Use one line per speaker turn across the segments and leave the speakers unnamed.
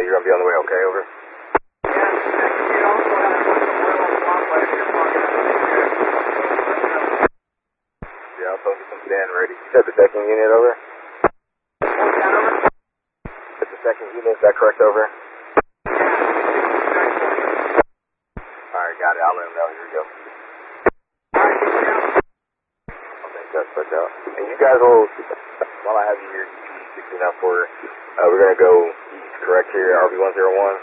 You're going to be on the way, okay, over? Yeah, I'll focus on stand ready. You said the second unit, over? That's the second unit, is that correct, over? Alright, got it, I'll let him know, here we go. Okay, that's put out. And you guys will, while I have you here, you 16 out for, we're going to go east, correct, here, RV101.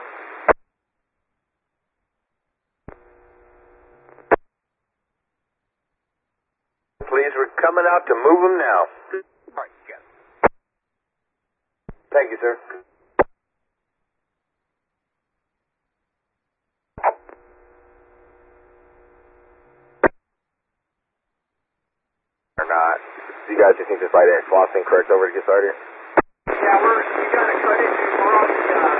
Please, we're coming out to move them now. Alright, got it. Thank you, sir. Or not. Do you guys just need to slide that flossing correct over to get started?
Yeah, we got to cut into, we're on the,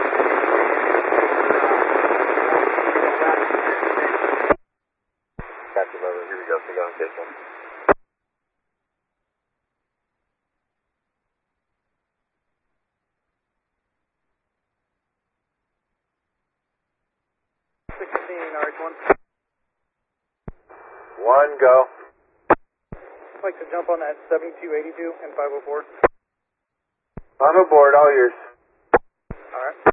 Gotcha, brother. Here we go. Single location. One, go.
I'd like to jump on that 7282 and 504.
I'm aboard, all yours.
Alright.